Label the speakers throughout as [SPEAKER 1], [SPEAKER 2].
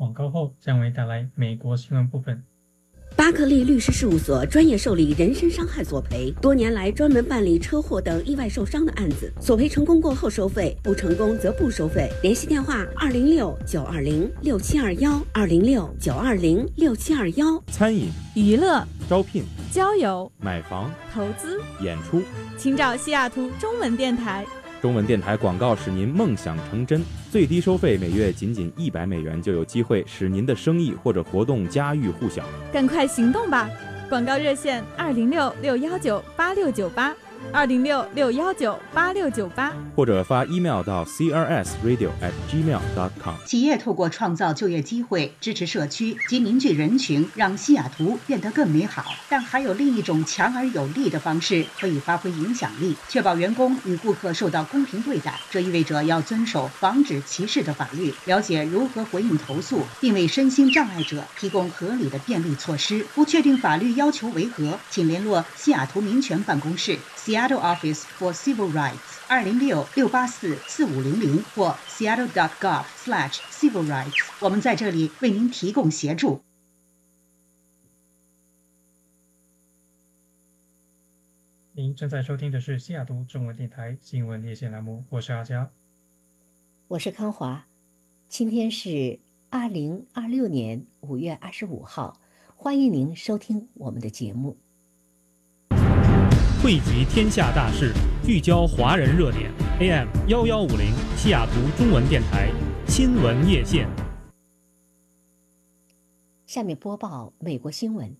[SPEAKER 1] 广告后将为带来美国新闻部分。
[SPEAKER 2] 巴克利律师事务所专业受理人身伤害索赔，多年来专门办理车祸等意外受伤的案子，索赔成功过后收费，不成功则不收费。联系电话206-920-6721，206-920-6721。
[SPEAKER 3] 餐饮、
[SPEAKER 4] 娱乐、
[SPEAKER 3] 招聘、
[SPEAKER 4] 交友、
[SPEAKER 3] 买房、
[SPEAKER 4] 投资、
[SPEAKER 3] 演出，
[SPEAKER 4] 请找西雅图中文电台。
[SPEAKER 3] 中文电台广告使您梦想成真，最低收费每月仅$100，就有机会使您的生意或者活动家喻户晓。
[SPEAKER 4] 赶快行动吧！广告热线206-619-8698，206-619-8698，
[SPEAKER 3] 或者发 email 到 crsradio@gmail.com。
[SPEAKER 5] 企业透过创造就业机会，支持社区及凝聚人群，让西雅图变得更美好。但还有另一种强而有力的方式可以发挥影响力，确保员工与顾客受到公平对待。这意味着要遵守防止歧视的法律，了解如何回应投诉，并为身心障碍者提供合理的便利措施。不确定法律要求为何，请联络西雅图民权办公室 Seattle Office for Civil Rights 206-684-4500或 seattle.gov/civil rights。 我们在这里为您提供协助。
[SPEAKER 1] 您正在收听的是西雅图中文电台新闻连线栏目，我是阿佳，
[SPEAKER 6] 我是康华。今天是2026年5月25号，欢迎您收听我们的节目。
[SPEAKER 7] 汇集天下大事，聚焦华人热点。AM 1150西雅图中文电台新闻夜线。
[SPEAKER 6] 下面播报美国新闻。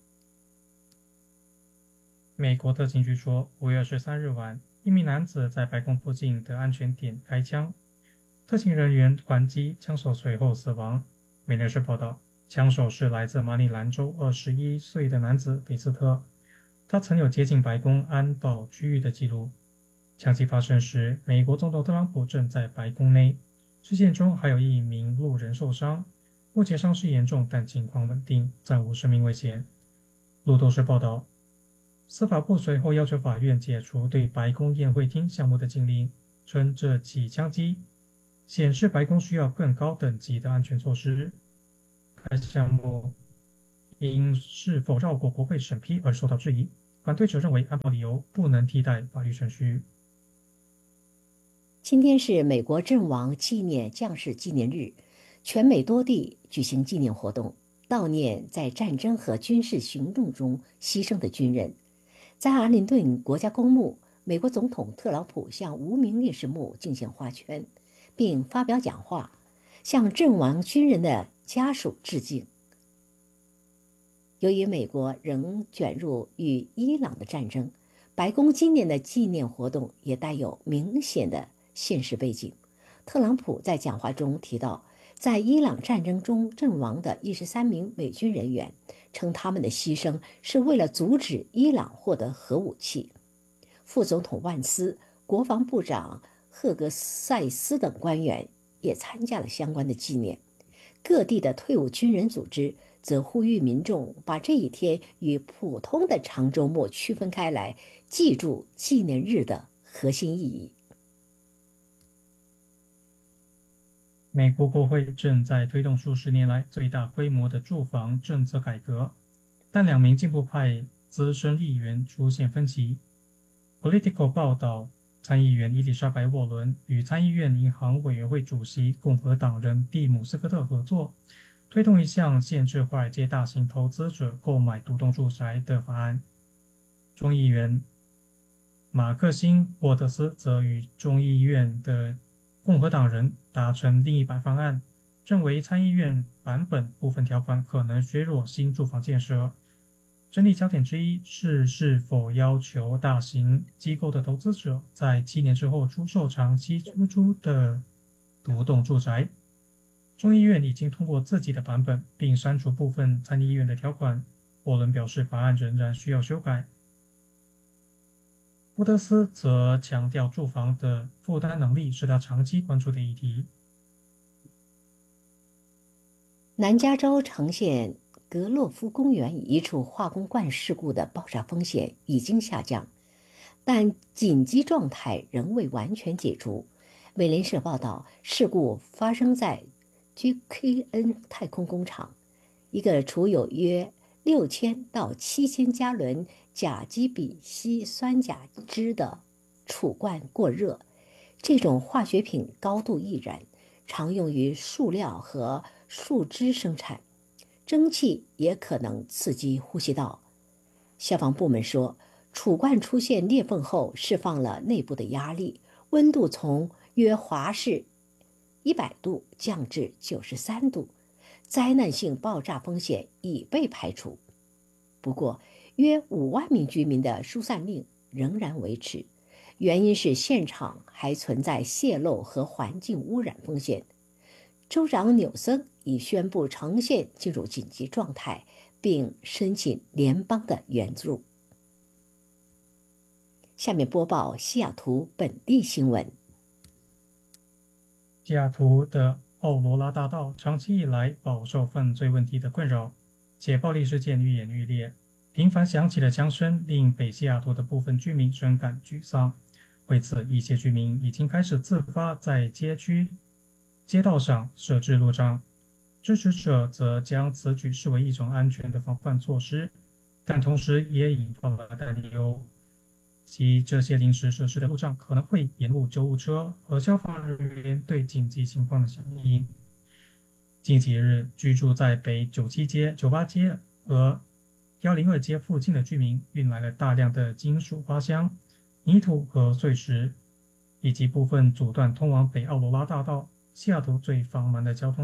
[SPEAKER 1] 美国特勤局说，5月13日晚，一名男子在白宫附近的安全点开枪，特勤人员还击，枪手随后死亡。美联社报道，枪手是来自马里兰州21岁的男子菲斯特，他曾有接近白宫安保区域的记录。枪击发生时，美国总统特朗普正在白宫内，事件中还有一名路人受伤，目前伤势严重，但情况稳定，暂无生命危险。路透社报道，司法部随后要求法院解除对白宫宴会厅项目的禁令，称这起枪击显示白宫需要更高等级的安全措施。该项目因是否绕过国会审批而受到质疑，反对者认为安保理由不能替代法律程序。
[SPEAKER 6] 今天是美国阵亡纪念将士纪念日，全美多地举行纪念活动，悼念在战争和军事行动中牺牲的军人。在阿灵顿国家公墓，美国总统特朗普向无名烈士墓敬献花圈，并发表讲话，向阵亡军人的家属致敬。由于美国仍卷入与伊朗的战争，白宫今年的纪念活动也带有明显的现实背景。特朗普在讲话中提到，在伊朗战争中阵亡的13名美军人员，称他们的牺牲是为了阻止伊朗获得核武器。副总统万斯、国防部长赫格塞斯等官员也参加了相关的纪念。各地的退伍军人组织则呼吁民众把这一天与普通的长周末区分开来，记住纪念日的核心意义。
[SPEAKER 1] 美国国会正在推动数十年来最大规模的住房政策改革，但两名进步派资深议员出现分歧。Politico 报道，参议员伊丽莎白·沃伦与参议院银行委员会主席共和党人蒂姆·斯科特合作，推动一项限制华尔街大型投资者购买独栋住宅的法案。众议员马克辛·沃特斯则与众议院的共和党人达成另一版方案，认为参议院版本部分条款可能削弱新住房建设。争议焦点之一是否要求大型机构的投资者在7年之后出售长期出租的独栋住宅。众议院已经通过自己的版本，并删除部分参议院的条款。沃伦表示，法案仍然需要修改。沃特斯则强调，住房的负担能力是他长期关注的议题。
[SPEAKER 6] 南加州城县格洛夫公园一处化工罐事故的爆炸风险已经下降，但紧急状态仍未完全解除。美联社报道，事故发生在 GKN 太空工厂，一个储有约6000到7000加仑甲基丙烯酸甲酯的储罐过热。这种化学品高度易燃，常用于塑料和树脂生产，蒸汽也可能刺激呼吸道。消防部门说，储罐出现裂缝后释放了内部的压力，温度从约华氏100度降至93度，灾难性爆炸风险已被排除。不过，约5万名居民的疏散令仍然维持，原因是现场还存在泄漏和环境污染风险。州长纽森已宣布城县进入紧急状态，并申请联邦的援助。下面播报西雅图本地新闻。
[SPEAKER 1] 西雅图的奥罗拉大道长期以来饱受犯罪问题的困扰，且暴力事件愈演愈烈，频繁响起的枪声令北西雅图的部分居民深感沮丧。为此，一些居民已经开始自发在街道上设置路障，支持者则将此举视为一种安全的防范措施，但同时也引发了担忧，即这些临时设施的路障可能会延误救护车和消防人员对紧急情况的响应。近几日，居住在北97街、98街和102街附近的居民运来了大量的金属花箱、泥土和碎石，以及部分阻断通往北奥罗拉大道西雅图最繁忙的交通